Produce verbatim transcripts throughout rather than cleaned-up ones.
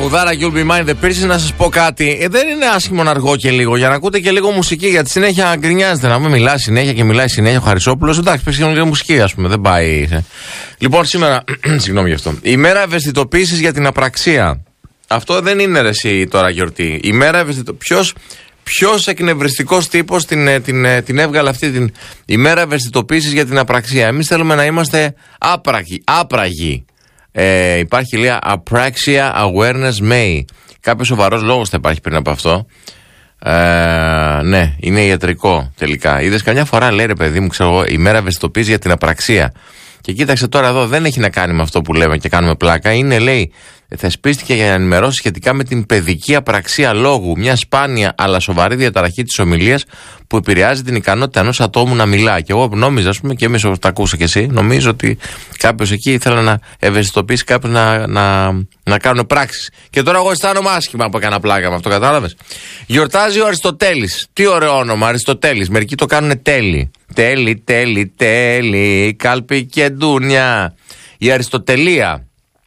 Τραγουδάρα You'll Be Mine the Piercing. Να σας πω κάτι, ε, δεν είναι άσχημο να αργώ και λίγο για να ακούτε και λίγο μουσική, γιατί συνέχεια γκρινιάζετε να μην μιλά συνέχεια και μιλάει συνέχεια ο Χαρισόπουλος. Εντάξει, πες και λίγο μουσική, ας πούμε, δεν πάει. Λοιπόν, σήμερα, συγγνώμη γι' αυτό, η μέρα ευαισθητοποίησης για την απραξία. Αυτό δεν είναι ρε εσύ τώρα γιορτή. Η μέρα ευαισθητοποίησης. Ποιος εκνευριστικός τύπος την, την, την έβγαλε αυτή την ημέρα ευαισθητοποίησης για την απραξία? Εμείς θέλουμε να είμαστε άπραγοι. άπραγοι. Ε, υπάρχει λέει Apraxia Awareness May. Κάποιος σοβαρός λόγος θα υπάρχει πριν από αυτό. Ε, ναι, είναι ιατρικό τελικά. Είδες καμιά φορά λέει ρε παιδί μου, ξέρω εγώ, ημέρα ευαισθητοποίησης για την απραξία. Και κοίταξε τώρα εδώ, δεν έχει να κάνει με αυτό που λέμε και κάνουμε πλάκα. Είναι λέει, θεσπίστηκε για να ενημερώσει σχετικά με την παιδική απραξία λόγου, μια σπάνια αλλά σοβαρή διαταραχή της ομιλίας που επηρεάζει την ικανότητα ενός ατόμου να μιλά. Και εγώ νόμιζα, ας πούμε, και εμείς τα ακούσα και εσύ, νομίζω ότι κάποιος εκεί ήθελε να ευαισθητοποιήσει κάποιους να, να, να κάνουν πράξεις. Και τώρα εγώ αισθάνομαι άσχημα που έκανα πλάκα με αυτό, κατάλαβες. Γιορτάζει ο Αριστοτέλης. Τι ωραίο όνομα, Αριστοτέλης. Μερικοί το κάνουν τέλη. Τέλη, τέλη, τέλη, κάλπη και ντούνια. Η Αριστοτελεία.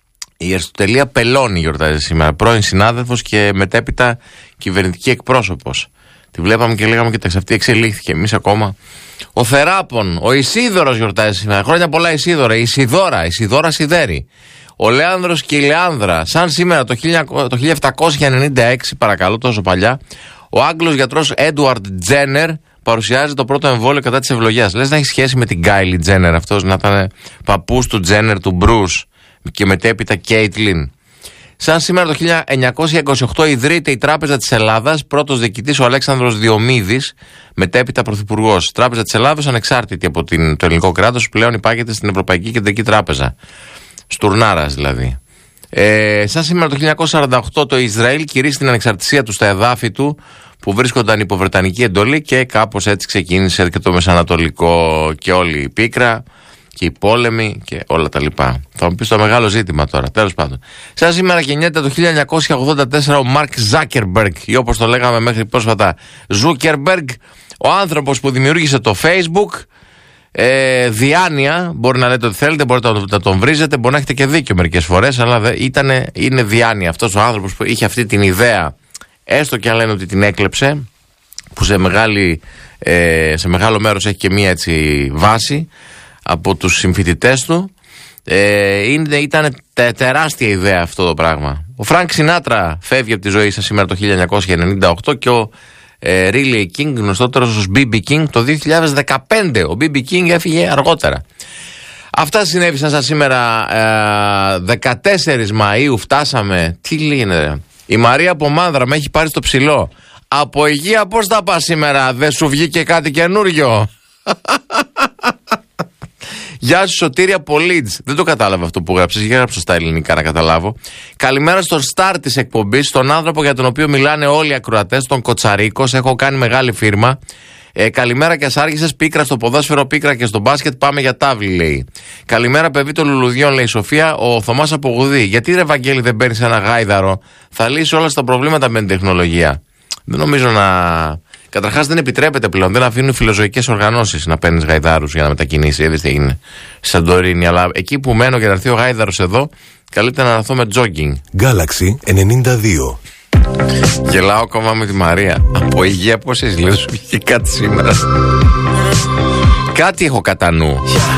Η Αριστοτελεία Πελώνη γιορτάζει σήμερα. Πρώην συνάδελφος και μετέπειτα κυβερνητική εκπρόσωπος. Τη βλέπαμε και λέγαμε και τα αυτή εξελίχθηκε. Εμείς ακόμα. Ο Θεράπων, ο Ισίδωρος γιορτάζει σήμερα. Χρόνια πολλά Ισίδωρα. Η Ισιδώρα, η Ισιδώρα Σιδέρη. Ο Λέανδρος και η Λεάνδρα. Σαν σήμερα το χίλια επτακόσια ενενήντα έξι, παρακαλώ, τόσο παλιά, ο Άγγλος γιατρός Έντουαρντ Τζένερ παρουσιάζει το πρώτο εμβόλιο κατά της ευλογιάς. Λες να έχει σχέση με την Γκάιλι Τζένερ αυτός, να ήταν παππούς του Τζένερ, του Μπρους και μετέπειτα Κέιτλιν. Σαν σήμερα το χίλια εννιακόσια είκοσι οκτώ ιδρύεται η Τράπεζα της Ελλάδας, πρώτος διοικητής ο Αλέξανδρος Διομήδης, μετέπειτα πρωθυπουργός. Τράπεζα της Ελλάδας, ανεξάρτητη από την, το ελληνικό κράτος, πλέον υπάγεται στην Ευρωπαϊκή Κεντρική Τράπεζα. Στουρνάρας δηλαδή. Ε, σαν σήμερα το χίλια εννιακόσια σαράντα οκτώ το Ισραήλ κηρύσσει την ανεξαρτησία του στα εδάφη του που βρίσκονταν υπό βρετανική εντολή και κάπως έτσι ξεκίνησε και το Μεσανατολικό και όλη η πίκρα και οι πόλεμοι και όλα τα λοιπά. Θα μου πεις το μεγάλο ζήτημα τώρα, τέλος πάντων. Σαν σήμερα γεννιέται το χίλια εννιακόσια ογδόντα τέσσερα ο Μάρκ Ζάκερμπεργκ ή όπως το λέγαμε μέχρι πρόσφατα Ζούκερμπεργκ, ο άνθρωπος που δημιούργησε το Facebook. Ε, διάνοια, μπορεί να λέτε ότι θέλετε, μπορείτε να τον βρίζετε, μπορεί να έχετε και δίκιο μερικές φορές, αλλά δε, ήτανε, είναι διάνοια αυτός ο άνθρωπος που είχε αυτή την ιδέα, έστω και αν λένε ότι την έκλεψε, που σε, μεγάλη, ε, σε μεγάλο μέρος έχει και μία έτσι βάση από τους συμφοιτητές του. Ε, είναι, ήταν τε, τεράστια ιδέα αυτό το πράγμα. Ο Φρανκ Σινάτρα φεύγει από τη ζωή σας σήμερα το χίλια εννιακόσια ενενήντα οκτώ και ο ε, Riley King, γνωστότερος ως μπι μπι King, το δύο χιλιάδες δεκαπέντε. Ο μπι μπι King έφυγε αργότερα. Αυτά συνέβησαν σαν σήμερα ε, δεκατέσσερις Μαΐου φτάσαμε. Τι λύνε, η Μαρία από Μάνδρα με έχει πάρει στο ψηλό. Από υγεία πώς θα πας σήμερα, δεν σου βγήκε κάτι καινούριο? Γεια σου Σωτήρια Πολίτς. Δεν το κατάλαβα αυτό που γράψες, γράψω στα ελληνικά να καταλάβω. Καλημέρα στον στάρ της εκπομπής, στον άνθρωπο για τον οποίο μιλάνε όλοι οι ακροατές, τον Κοτσαρίκος. Έχω κάνει μεγάλη φίρμα. Ε, καλημέρα και ας άργησες, πίκρα στο ποδόσφαιρο, πίκρα και στο μπάσκετ, πάμε για τάβλη, λέει. Καλημέρα παιδί των Λουλουδιών, λέει η Σοφία. Ο Θωμάς από Γουδί. Γιατί ρε Βαγγέλη δεν παίρνεις ένα γάιδαρο? Θα λύσει όλα τα προβλήματα με την τεχνολογία. Δεν νομίζω να. Καταρχάς δεν επιτρέπεται πλέον, δεν αφήνουν οι φιλοζωικές οργανώσεις να παίρνεις γαϊδάρους για να μετακινήσεις. Είδες τι έγινε στη Σαντορίνη. Αλλά εκεί που μένω και να έρθει ο γάιδαρος εδώ, καλύτερα να έρθω με τζόγκινγκ. Galaxy ενενήντα δύο. Γελάω ακόμα με τη Μαρία. Από υγεία πώς είσαι, λέω, σου είχε κάτι σήμερα. Κάτι έχω κατά νου.